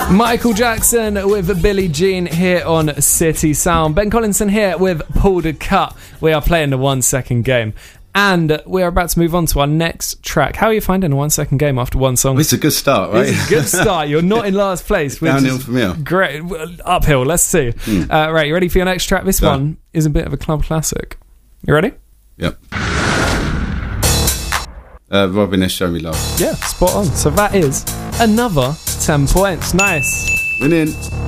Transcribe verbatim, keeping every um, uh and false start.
Michael Jackson with Billie Jean here on City Sound. Ben Collinson here with Paul de Cut. We are playing the one second game. And we are about to move on to our next track. How are you finding a one second game after one song? It's a good start, right? It's a good start. You're not in last place. Downhill from here. Great. Uphill, let's see. Mm. Uh, right, you ready for your next track? This Go. one is a bit of a club classic. You ready? Yep. Uh, Robin has Show Me Love. Yeah, spot on. So that is another ten points. Nice. Winning.